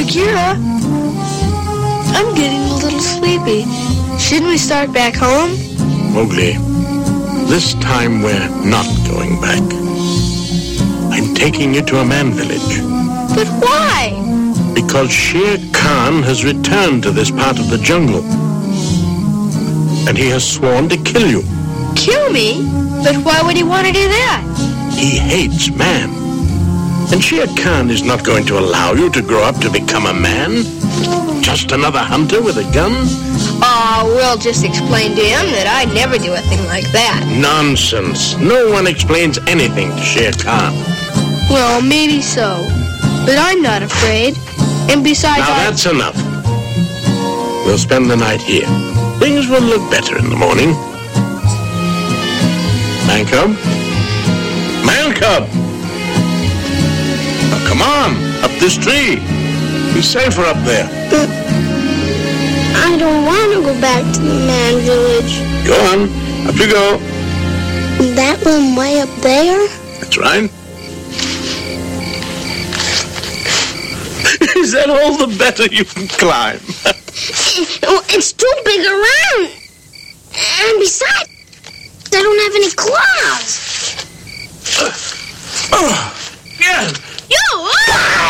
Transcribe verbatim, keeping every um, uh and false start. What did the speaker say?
Bagheera, I'm getting a little sleepy. Shouldn't we start back home? Mowgli, this time we're not going back. I'm taking you to a man village. But why? Because Shere Khan has returned to this part of the jungle. And he has sworn to kill you. Kill me? But why would he want to do that? He hates man. And Shere Khan is not going to allow you to grow up to become a man. Just another hunter with a gun? Aw, oh, we'll just explain to him that I'd never do a thing like that. Nonsense. No one explains anything to Shere Khan. Well, maybe so. But I'm not afraid. And besides, Now I... that's enough. We'll spend the night here. Things will look better in the morning. Man cub? Man cub! Now come on, up this tree. Be safer up there. But I don't want to go back to the man village. Go on, up you go. That one way up there? That's right. Is that all the better you can climb? It's too big around. And besides, I don't have any claws. Oh, yeah. You!